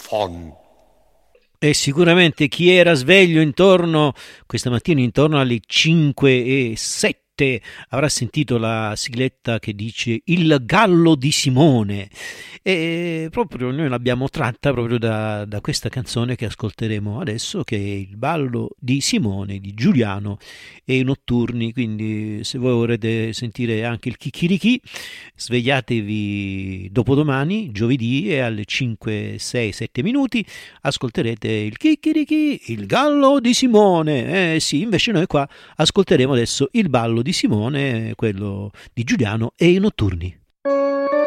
Fon. E sicuramente chi era sveglio questa mattina intorno alle 5:07 avrà sentito la sigletta che dice Il gallo di Simone, e proprio noi l'abbiamo tratta proprio da questa canzone che ascolteremo adesso, che è Il ballo di Simone di Giuliano e i Notturni. Quindi se voi vorrete sentire anche il chicchirichì, svegliatevi dopodomani, giovedì, e alle 5, 6, 7 minuti ascolterete il chicchirichì, il gallo di Simone. Sì, invece noi qua ascolteremo adesso il ballo di Simone, quello di Giuliano e i Notturni.